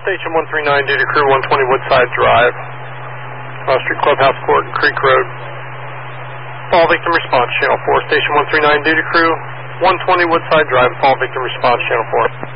Station 139, Data Crew 120 Woodside Drive, Street Clubhouse Court and Creek Road. Fall victim response, Channel 4. Station 139, Data Crew 120 Woodside Drive, fall victim response, Channel 4.